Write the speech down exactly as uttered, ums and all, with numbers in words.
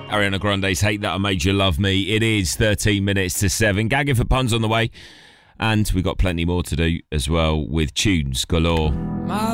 Ariana Grande's Hate That I Made You Love Me. It is thirteen minutes to seven. Gagging for puns on the way. And we've got plenty more to do as well with tunes galore.